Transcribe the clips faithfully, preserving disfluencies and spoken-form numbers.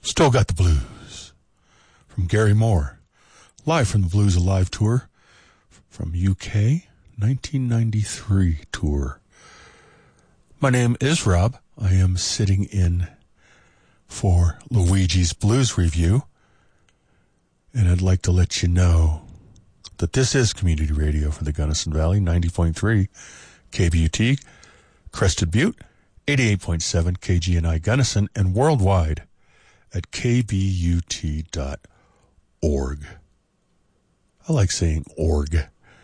Still Got the Blues from Gary Moore, live from the Blues Alive tour from U K, nineteen ninety-three tour. My name is Rob. I am sitting in for Luigi's Blues Review, and I'd like to let you know that this is community radio for the Gunnison Valley, ninety point three K B U T, Crested Butte, eighty-eight point seven K G N I Gunnison, and worldwide at k b u t dot org. I like saying org.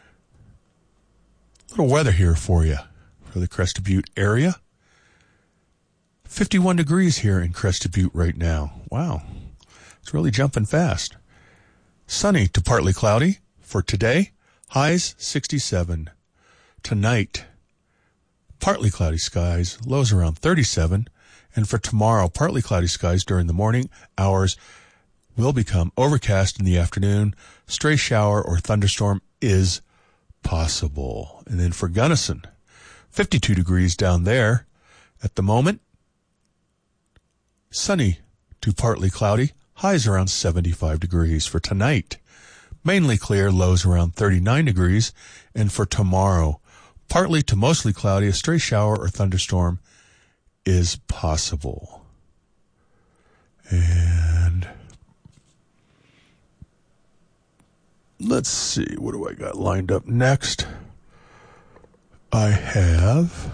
Little weather here for you for the Crested Butte area. fifty-one degrees here in Crested Butte right now. Wow. It's really jumping fast. Sunny to partly cloudy for today. Highs sixty-seven. Tonight, partly cloudy skies, lows around thirty-seven. And for tomorrow, partly cloudy skies during the morning hours will become overcast in the afternoon. Stray shower or thunderstorm is possible. And then for Gunnison, fifty-two degrees down there at the moment. Sunny to partly cloudy, highs around seventy-five degrees for tonight. Mainly clear, lows around thirty-nine degrees. And for tomorrow, partly to mostly cloudy, a stray shower or thunderstorm is possible. And let's see, what do I got lined up next? I have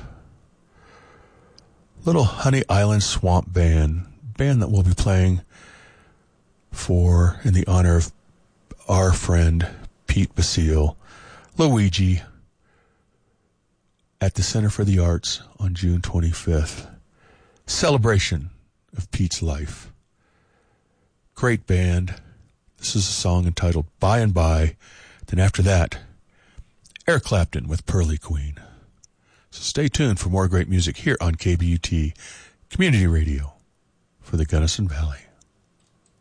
Little Honey Island Swamp Band, band that will be playing for, in the honor of our friend Pete Basile, Luigi, at the Center for the Arts on June twenty-fifth. Celebration of Pete's life. Great band. This is a song entitled By and By. Then after that, Eric Clapton with Pearly Queen. So stay tuned for more great music here on K B U T, Community Radio for the Gunnison Valley.